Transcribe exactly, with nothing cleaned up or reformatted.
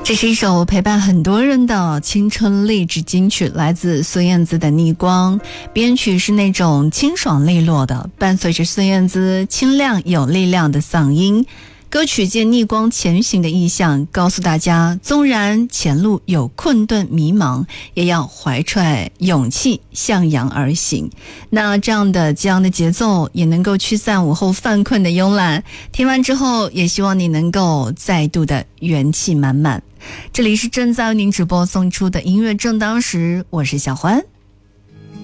这是一首陪伴很多人的青春励志金曲，来自孙燕姿的《逆光》，编曲是那种清爽利落的，伴随着孙燕姿清亮有力量的嗓音。歌曲借逆光前行的意象，告诉大家，纵然前路有困顿迷茫，也要怀揣勇气向阳而行。那这样的激昂的节奏，也能够驱散午后犯困的慵懒。听完之后，也希望你能够再度的元气满满。这里是正在为您直播送出的音乐正当时，我是小欢。